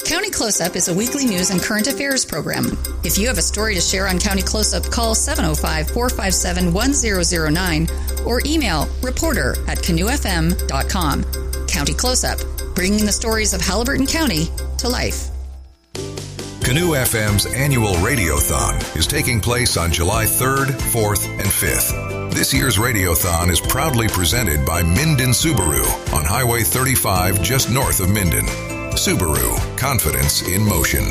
County Close-Up is a weekly news and current affairs program. If you have a story to share on County Close-Up, call 705-457-1009 or email reporter@canoefm.com. County Close-Up, bringing the stories of Haliburton County to life. Canoe FM's annual Radiothon is taking place on July 3rd, 4th, and 5th. This year's Radiothon is proudly presented by Minden Subaru on Highway 35 just north of Minden. Subaru, confidence in motion.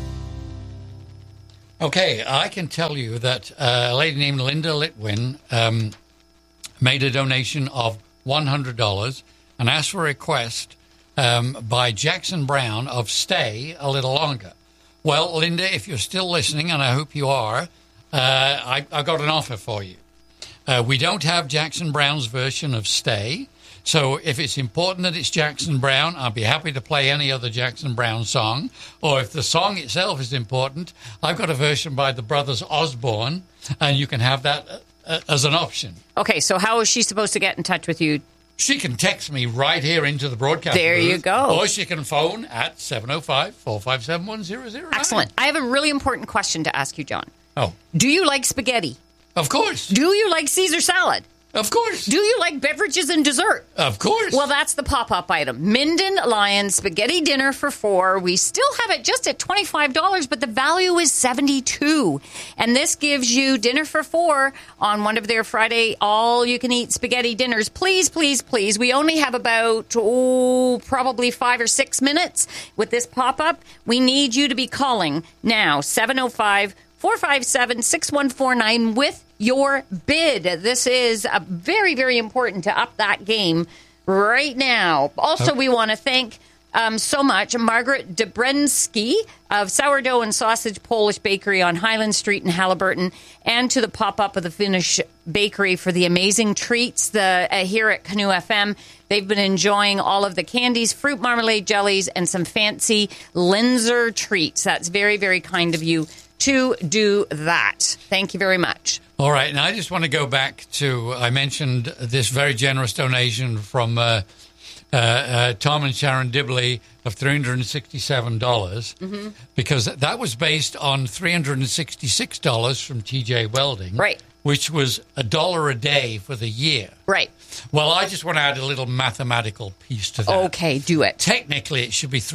Okay, I can tell you that a lady named Linda Litwin made a donation of $100 and asked for a request by Jackson Brown of Stay a Little Longer. Well, Linda, if you're still listening, and I hope you are, I've got an offer for you. We don't have Jackson Brown's version of Stay. So if it's important that it's Jackson Brown, I'll be happy to play any other Jackson Brown song. Or if the song itself is important, I've got a version by the brothers Osborne, and you can have that as an option. Okay, so how is she supposed to get in touch with you? She can text me right here into the broadcast There booth, you go. Or she can phone at 705-457-1009. Excellent. I have a really important question to ask you, John. Oh. Do you like spaghetti? Of course. Do you like Caesar salad? Of course. Do you like beverages and dessert? Of course. Well, that's the pop-up item. Minden Lions Spaghetti Dinner for 4. We still have it just at $25, but the value is $72. And this gives you dinner for 4 on one of their Friday all-you-can-eat spaghetti dinners. Please, please, please. We only have about, probably 5 or 6 minutes with this pop-up. We need you to be calling now, 705-457-6149 with your bid. This is very, very important to up that game right now. Also, we want to thank so much Margaret Dobrensky of Sourdough and Sausage Polish Bakery on Highland Street in Haliburton, and to the pop-up of the Finnish Bakery for the amazing treats here at Canoe FM. They've been enjoying all of the candies, fruit marmalade jellies, and some fancy Linzer treats. That's very, very kind of you to do that. Thank you very much. All right. Now, I just want to go back to, I mentioned this very generous donation from Tom and Sharon Dibley of $367, because that was based on $366 from TJ Welding, right, which was $1 a day for the year. Right. Well, I just want to add a little mathematical piece to that. Okay, do it. Technically, it should be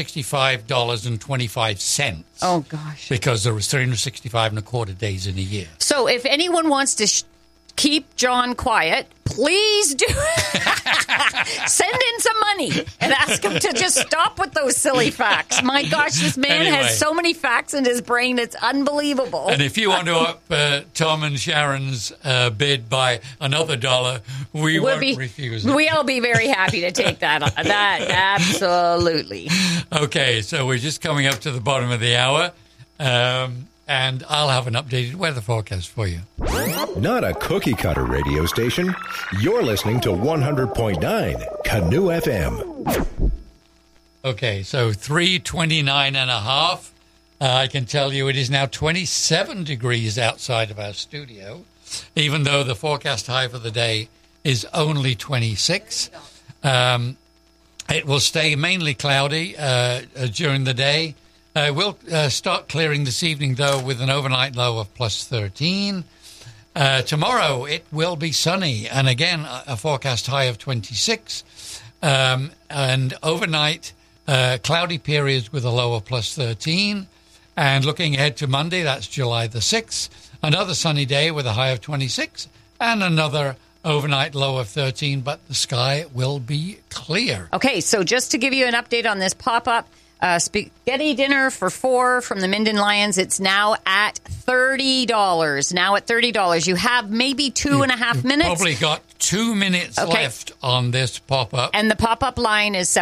$365.25. Oh, gosh. Because there was 365 and a quarter days in a year. So if anyone wants to keep John quiet, please do. Send in some money and ask him to just stop with those silly facts. My gosh, this man has so many facts in his brain, it's unbelievable. And if you want to up Tom and Sharon's bid by another $1, we won't refuse it. We'll be very happy to take that. Absolutely. Okay, so we're just coming up to the bottom of the hour. And I'll have an updated weather forecast for you. Not a cookie-cutter radio station. You're listening to 100.9 Canoe FM. Okay, so 329.5. I can tell you it is now 27 degrees outside of our studio, even though the forecast high for the day is only 26. It will stay mainly cloudy during the day. We'll start clearing this evening, though, with an overnight low of plus 13. Tomorrow, it will be sunny, and again, a forecast high of 26. And overnight, cloudy periods with a low of plus 13. And looking ahead to Monday, that's July the 6th, another sunny day with a high of 26, and another overnight low of 13, but the sky will be clear. Okay, so just to give you an update on this pop-up, spaghetti dinner for 4 from the Minden Lions. It's now at $30. Now at $30. You have maybe 2.5 minutes. Probably got 2 minutes left on this pop-up. And the pop-up line is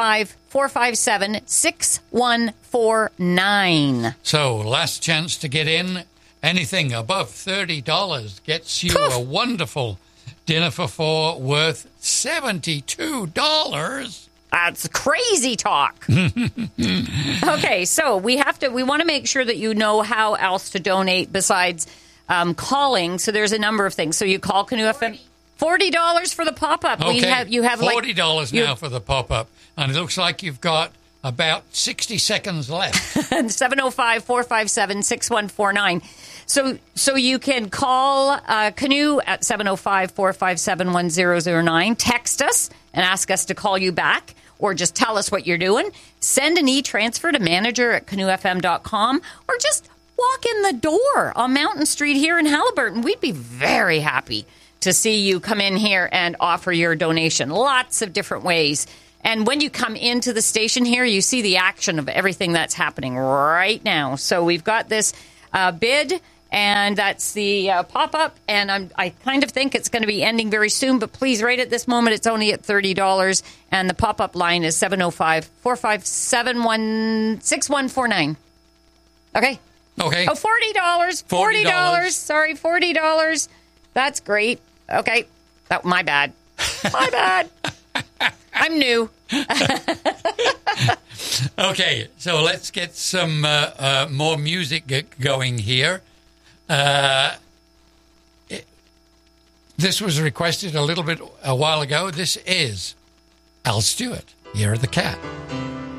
705-457-6149. So last chance to get in. Anything above $30 gets you a wonderful dinner for 4 worth $72. That's crazy talk. Okay, so we want to make sure that you know how else to donate besides calling. So there's a number of things. So you call Canoe FM. $40 for the pop-up. Okay, you have $40 now for the pop-up. And it looks like you've got about 60 seconds left. 705-457-6149. So you can call Canoe at 705-457-1009. Text us and ask us to call you back, or just tell us what you're doing. Send an e-transfer to manager@canoefm.com, or just walk in the door on Mountain Street here in Haliburton. We'd be very happy to see you come in here and offer your donation. Lots of different ways. And when you come into the station here, you see the action of everything that's happening right now. So we've got this bid, and that's the pop-up, and I kind of think it's going to be ending very soon, but please, right at this moment, it's only at $30, and the pop-up line is 705-457-6149. Okay? Okay. Oh, $40. $40. Sorry, $40. That's great. Okay. Oh, my bad. My bad. I'm new. Okay, so let's get some more music going here. This was requested a while ago. This is Al Stewart, Year of the Cat.